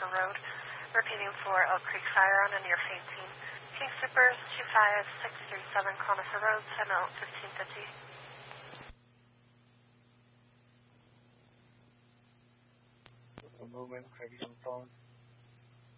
Road. Repeating for Elk Creek Fire on a near fainting. King Supers 25637 Conifer Road, 10 out 1550. Movement, ready on phone.